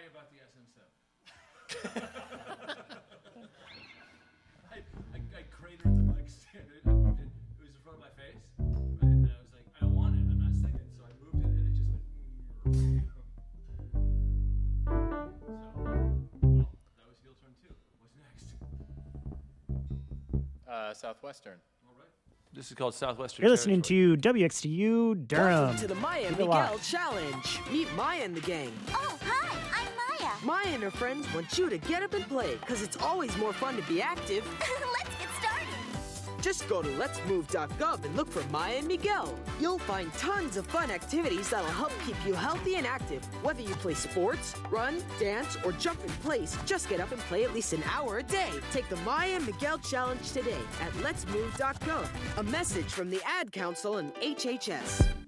about the SM7. I cratered the mic stand. It was in front of my face, right? And I was like, I don't want it. I'm not singing. So I moved it, and it just went. That was heel turn 2. What's next? Southwestern. All right. This is called Southwestern. You're listening to WXTU Durham. Welcome to the Maya and Miguel Challenge. Meet Maya and the gang. Oh, hi, I'm Maya. Maya and her friends want you to get up and play, because it's always more fun to be active. Let's get started. Just go to letsmove.gov and look for Maya and Miguel. You'll find tons of fun activities that'll help keep you healthy and active. Whether you play sports, run, dance, or jump in place, just get up and play at least an hour a day. Take the Maya and Miguel Challenge today at letsmove.gov. A message from the Ad Council and HHS.